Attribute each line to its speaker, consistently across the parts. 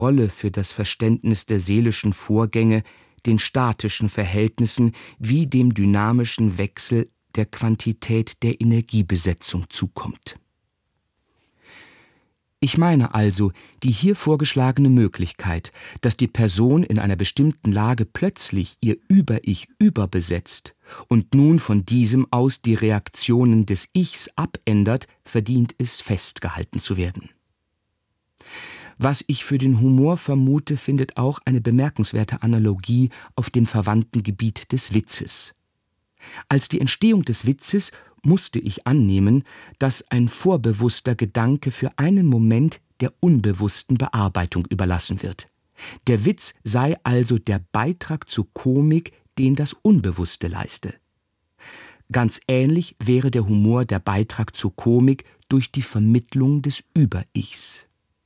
Speaker 1: Rolle für das Verständnis der seelischen Vorgänge, den statischen Verhältnissen wie dem dynamischen Wechsel der Quantität der Energiebesetzung zukommt. Ich meine also die hier vorgeschlagene Möglichkeit, dass die Person in einer bestimmten Lage plötzlich ihr Über-Ich überbesetzt und nun von diesem aus die Reaktionen des Ichs abändert, verdient es, festgehalten zu werden. Was ich für den Humor vermute, findet auch eine bemerkenswerte Analogie auf dem verwandten Gebiet des Witzes. Als die Entstehung des Witzes musste ich annehmen, dass ein vorbewusster Gedanke für einen Moment der unbewussten Bearbeitung überlassen wird. Der Witz sei also der Beitrag zur Komik, den das Unbewusste leiste. Ganz ähnlich wäre der Humor der Beitrag zur Komik durch die Vermittlung des Über-Ichs.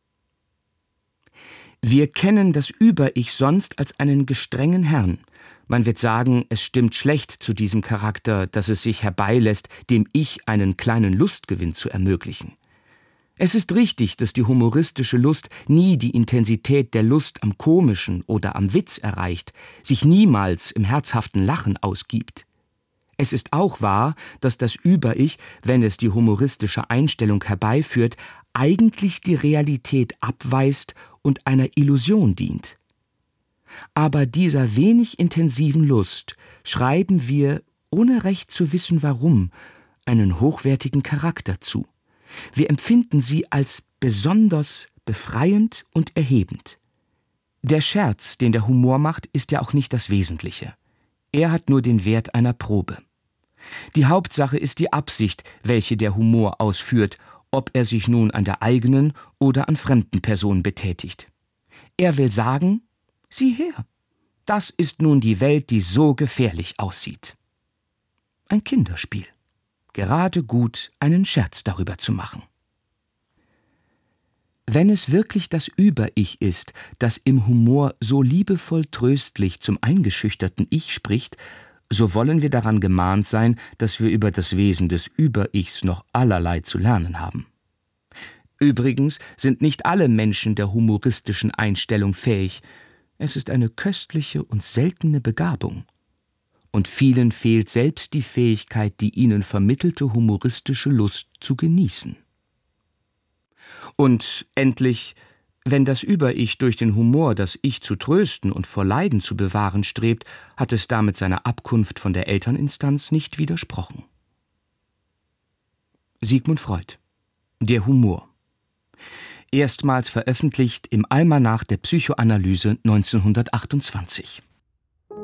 Speaker 1: Wir kennen das Über-Ich sonst als einen gestrengen Herrn. Man wird sagen, es stimmt schlecht zu diesem Charakter, dass es sich herbeilässt, dem Ich einen kleinen Lustgewinn zu ermöglichen. Es ist richtig, dass die humoristische Lust nie die Intensität der Lust am Komischen oder am Witz erreicht, sich niemals im herzhaften Lachen ausgibt. Es ist auch wahr, dass das Über-Ich, wenn es die humoristische Einstellung herbeiführt, eigentlich die Realität abweist und einer Illusion dient. Aber dieser wenig intensiven Lust schreiben wir, ohne recht zu wissen warum, einen hochwertigen Charakter zu. Wir empfinden sie als besonders befreiend und erhebend. Der Scherz, den der Humor macht, ist ja auch nicht das Wesentliche. Er hat nur den Wert einer Probe. Die Hauptsache ist die Absicht, welche der Humor ausführt, ob er sich nun an der eigenen oder an fremden Personen betätigt. Er will sagen: Sieh her, das ist nun die Welt, die so gefährlich aussieht. Ein Kinderspiel. Gerade gut, einen Scherz darüber zu machen. Wenn es wirklich das Über-Ich ist, das im Humor so liebevoll tröstlich zum eingeschüchterten Ich spricht, so wollen wir daran gemahnt sein, dass wir über das Wesen des Über-Ichs noch allerlei zu lernen haben. Übrigens sind nicht alle Menschen der humoristischen Einstellung fähig. Es ist eine köstliche und seltene Begabung. Und vielen fehlt selbst die Fähigkeit, die ihnen vermittelte humoristische Lust zu genießen. Und endlich, wenn das Über-Ich durch den Humor das Ich zu trösten und vor Leiden zu bewahren strebt, hat es damit seiner Abkunft von der Elterninstanz nicht widersprochen. Sigmund Freud. Der Humor. Erstmals veröffentlicht im Almanach der Psychoanalyse 1928.